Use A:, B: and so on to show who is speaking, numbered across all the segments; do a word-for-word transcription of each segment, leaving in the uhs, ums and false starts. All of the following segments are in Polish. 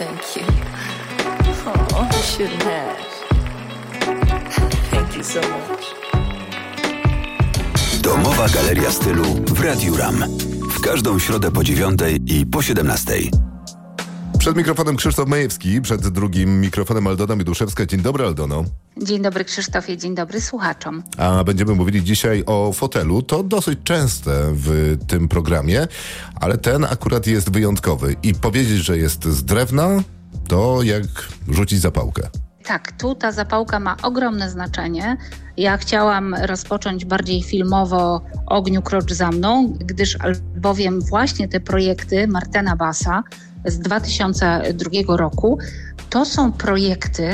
A: thank you. Oh, you shouldn't have. Thank you so much.
B: Domowa Galeria Stylu w Radiu RAM. W każdą środę po dziewiątej i po siedemnastej.
C: Przed mikrofonem Krzysztof Majewski, przed drugim mikrofonem Aldona Mieduszewska. Dzień dobry, Aldono.
D: Dzień dobry, Krzysztofie, dzień dobry słuchaczom.
C: A będziemy mówili dzisiaj o fotelu. To dosyć częste w tym programie, ale ten akurat jest wyjątkowy. I powiedzieć, że jest z drewna, to jak rzucić zapałkę.
D: Tak, tu ta zapałka ma ogromne znaczenie. Ja chciałam rozpocząć bardziej filmowo Ogniu krocz za mną, gdyż albowiem właśnie te projekty Martena Bassa z dwa tysiące drugiego roku to są projekty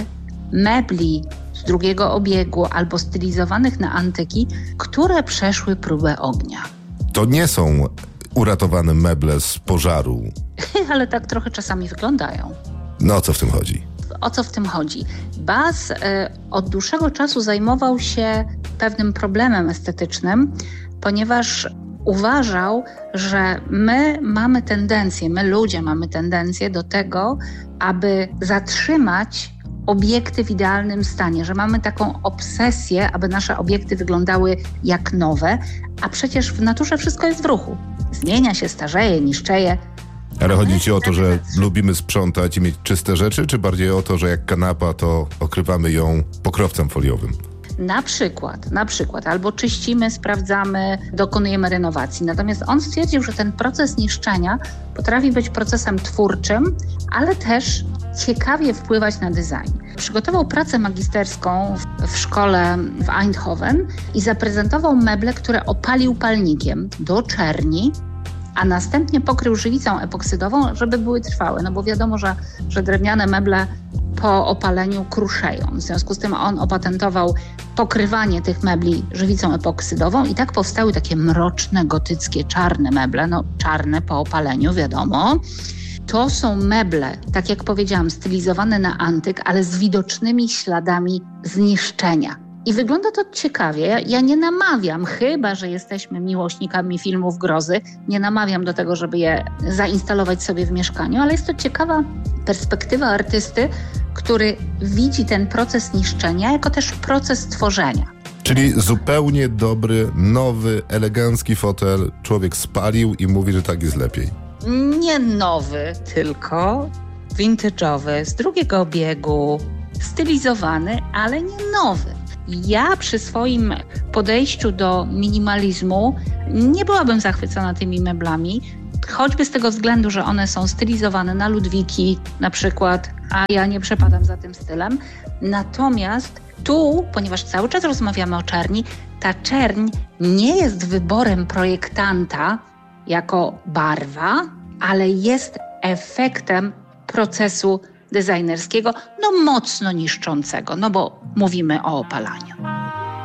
D: mebli z drugiego obiegu albo stylizowanych na antyki, które przeszły próbę ognia. To
C: nie są uratowane meble z pożaru.
D: Ale tak trochę czasami wyglądają.
C: No o co w tym chodzi?
D: O co w tym chodzi? Bass y, od dłuższego czasu zajmował się pewnym problemem estetycznym, ponieważ uważał, że my mamy tendencję, my ludzie mamy tendencję do tego, aby zatrzymać obiekty w idealnym stanie, że mamy taką obsesję, aby nasze obiekty wyglądały jak nowe, a przecież w naturze wszystko jest w ruchu. Zmienia się, starzeje, niszczeje.
C: Ale chodzi ci o to, że lubimy sprzątać i mieć czyste rzeczy, czy bardziej o to, że jak kanapa, to okrywamy ją pokrowcem foliowym?
D: Na przykład, na przykład, albo czyścimy, sprawdzamy, dokonujemy renowacji. Natomiast on stwierdził, że ten proces niszczenia potrafi być procesem twórczym, ale też ciekawie wpływać na design. Przygotował pracę magisterską w, w szkole w Eindhoven i zaprezentował meble, które opalił palnikiem do czerni, a następnie pokrył żywicą epoksydową, żeby były trwałe. No bo wiadomo, że, że drewniane meble po opaleniu kruszeją. W związku z tym on opatentował pokrywanie tych mebli żywicą epoksydową i tak powstały takie mroczne, gotyckie, czarne meble. No czarne po opaleniu, wiadomo. To są meble, tak jak powiedziałam, stylizowane na antyk, ale z widocznymi śladami zniszczenia. I wygląda to ciekawie. Ja nie namawiam, chyba że jesteśmy miłośnikami filmów grozy, nie namawiam do tego, żeby je zainstalować sobie w mieszkaniu, ale jest to ciekawa perspektywa artysty, który widzi ten proces niszczenia jako też proces tworzenia.
C: Czyli zupełnie dobry, nowy, elegancki fotel człowiek spalił i mówi, że tak jest lepiej.
D: Nie nowy, tylko vintage'owy, z drugiego obiegu, stylizowany, ale nie nowy. Ja przy swoim podejściu do minimalizmu nie byłabym zachwycona tymi meblami, choćby z tego względu, że one są stylizowane na Ludwiki na przykład, a ja nie przepadam za tym stylem. Natomiast tu, ponieważ cały czas rozmawiamy o czerni, ta czerń nie jest wyborem projektanta jako barwa, ale jest efektem procesu designerskiego, no mocno niszczącego, no bo mówimy o opalaniu.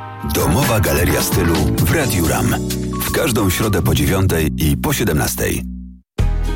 B: Domowa Galeria Stylu w Radiu RAM. W każdą środę po dziewiątej i po siedemnastej.